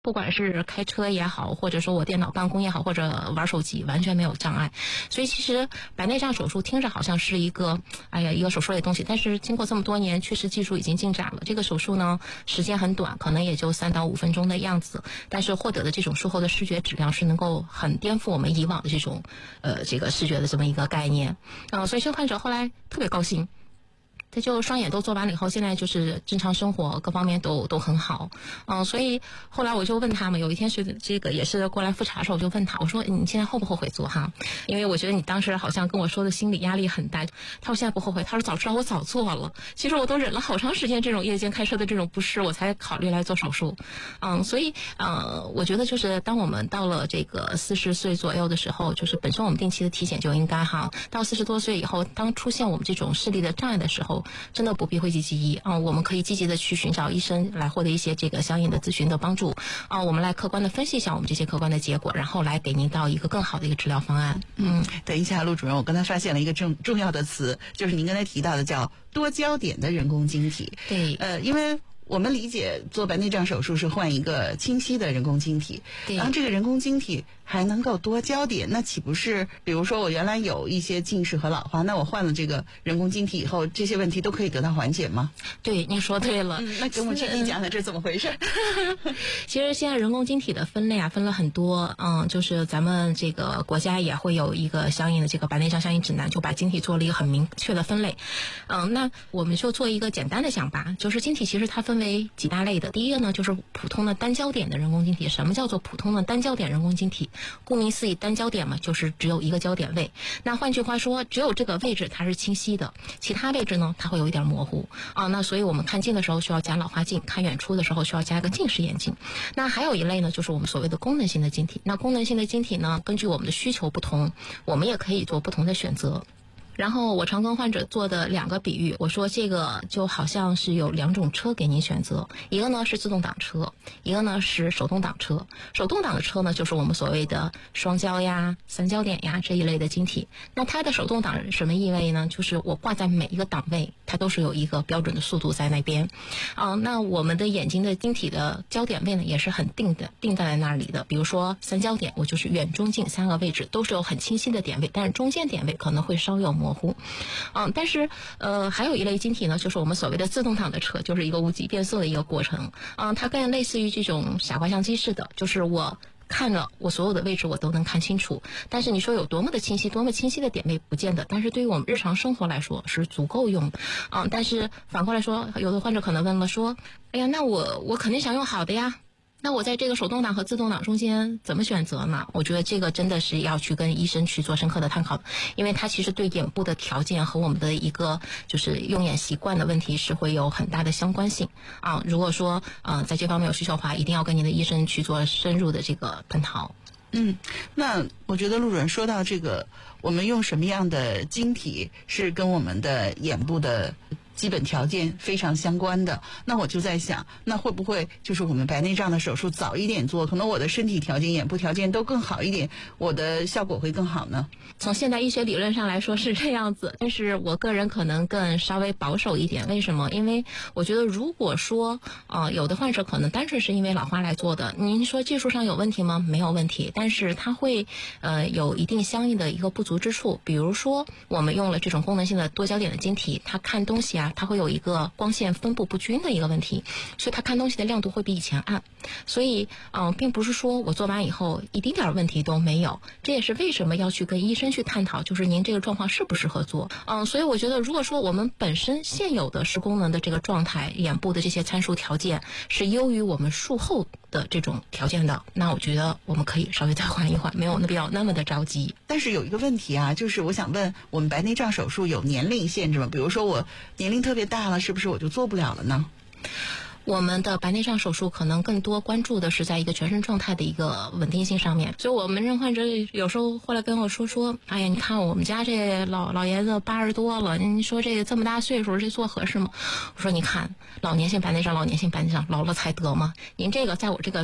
不管是开车也好，或者说我电脑办公也好，或者玩手机，完全没有障碍。所以其实白内障手术听着好像是一个一个手术类东西，但是经过这么多年，确实技术已经进展了。这个手术呢时间很短，可能也就3到5分钟的样子，但是获得的这种术后的视觉质量是能够很颠覆我们以往的这种这个视觉的这么一个概念。所以这个患者后来特别高兴。他就双眼都做完了以后，现在就是正常生活各方面都很好，所以后来我就问他们，有一天是这个也是过来复查的时候，我就问他，我说你现在后不后悔做哈？因为我觉得你当时好像跟我说的心理压力很大。他说现在不后悔，他说早知道我早做了。其实我都忍了好长时间这种夜间开车的这种不适，我才考虑来做手术。所以我觉得就是当我们到了这个40岁左右的时候，就是本身我们定期的体检就应该哈，到40多岁以后，当出现我们这种视力的障碍的时候，真的不必讳疾忌医我们可以积极的去寻找医生来获得一些这个相应的咨询的帮助我们来客观的分析一下我们这些客观的结果，然后来给您到一个更好的一个治疗方案。 等一下，陆主任，我刚才发现了一个重要的词，就是您刚才提到的叫多焦点的人工晶体。 对， 因为我们理解做白内障手术是换一个清晰的人工晶体，然后这个人工晶体还能够多焦点，那岂不是比如说我原来有一些近视和老花，那我换了这个人工晶体以后，这些问题都可以得到缓解吗？ 对，你说对了。 那跟我具体讲讲这怎么回事？ 其实现在人工晶体的分类分了很多，就是咱们这个国家也会有一个相应的这个白内障相应指南，就把晶体做了一个很明确的分类。那我们就做一个简单的想吧，就是晶体其实它分为几大类的。第一个呢，就是普通的单焦点的人工晶体。什么叫做普通的单焦点人工晶体？顾名思义，单焦点嘛，就是只有一个焦点位。那换句话说，只有这个位置它是清晰的，其他位置呢它会有一点模糊那所以我们看近的时候需要加老花镜，看远处的时候需要加一个近视眼镜。那还有一类呢，就是我们所谓的功能性的晶体。那功能性的晶体呢，根据我们的需求不同，我们也可以做不同的选择。然后我常跟患者做的2个比喻，我说这个就好像是有2种车给您选择，一个呢是自动挡车，一个呢是手动挡车。手动挡的车呢，就是我们所谓的双焦呀、3焦点呀这一类的晶体。那它的手动挡什么意味呢？就是我挂在每一个档位，它都是有一个标准的速度在那边那我们的眼睛的晶体的焦点位呢，也是很定在那里的。比如说3焦点，我就是远中近3个位置都是有很清晰的点位，但是中间点位可能会稍有模糊但是还有一类晶体呢，就是我们所谓的自动挡的车，就是一个无级变速的一个过程它更类似于这种傻瓜相机式的，就是我看了我所有的位置我都能看清楚，但是你说有多么的清晰，多么清晰的点位不见得，但是对于我们日常生活来说是足够用的但是反过来说，有的患者可能问了说，哎呀，那我肯定想用好的呀，那我在这个手动挡和自动挡中间怎么选择呢？我觉得这个真的是要去跟医生去做深刻的探讨的，因为它其实对眼部的条件和我们的一个就是用眼习惯的问题是会有很大的相关性如果说在这方面有需求的话，一定要跟您的医生去做深入的这个探讨。 那我觉得陆主任说到这个，我们用什么样的晶体是跟我们的眼部的基本条件非常相关的。那我就在想，那会不会就是我们白内障的手术早一点做，可能我的身体条件、眼部条件都更好一点，我的效果会更好呢？ 从现代医学理论上来说是这样子，但是我个人可能更稍微保守一点。为什么？因为我觉得如果说有的患者可能单纯是因为老花来做的，您说技术上有问题吗？没有问题，但是它会有一定相应的一个不足之处。比如说我们用了这种功能性的多焦点的晶体，它看东西它会有一个光线分布不均的一个问题，所以它看东西的亮度会比以前暗。所以并不是说我做完以后一丁点问题都没有，这也是为什么要去跟医生去探讨，就是您这个状况适不适合做所以我觉得如果说我们本身现有的视功能的这个状态，眼部的这些参数条件是优于我们术后的这种条件的，那我觉得我们可以稍微再缓一缓，没有必要那么的着急。 但是有一个问题就是我想问，我们白内障手术有年龄限制吗？比如说我年龄特别大了，是不是我就做不了了呢？ 我们的白内障手术可能更多关注的是在一个全身状态的一个稳定性上面，所以我们这患者有时候后来跟我说，哎呀，你看我们家这老爷子80多了，您说这这么大岁数这做合适吗？我说你看老年性白内障，老了才得吗？您这个在我这个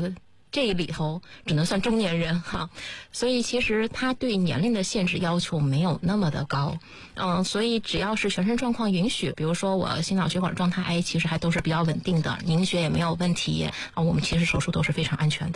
这里头只能算中年人哈，所以其实他对年龄的限制要求没有那么的高，所以只要是全身状况允许，比如说我心脑血管状态其实还都是比较稳定的，凝血也没有问题啊，我们其实手术都是非常安全的。